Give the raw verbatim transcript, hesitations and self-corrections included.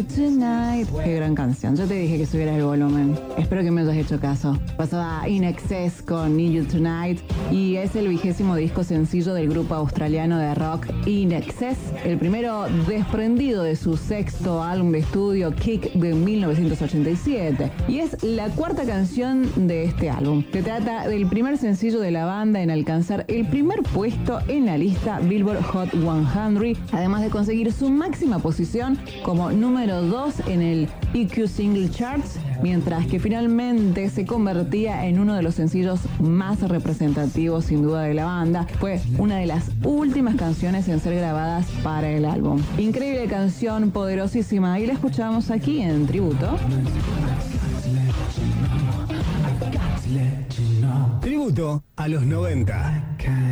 Tonight. Qué gran canción. Yo te dije que subieras el volumen. Espero que me hayas hecho caso. Pasaba In Excess con Need You Tonight y es el vigésimo disco sencillo del grupo australiano de rock In Excess, el primero desprendido de su sexto álbum de estudio Kick de mil novecientos ochenta y siete, y es la cuarta canción de este álbum. Se trata del primer sencillo de la banda en alcanzar el primer puesto en la lista Billboard Hot cien, además de conseguir su máxima posición como número dos en el E Q Single Charts, mientras que finalmente se convertía en uno de los sencillos más representativos sin duda de la banda. Fue una de las últimas canciones en ser grabadas para el álbum. Increíble canción, poderosísima, y la escuchamos aquí en Tributo. Tributo a los noventa.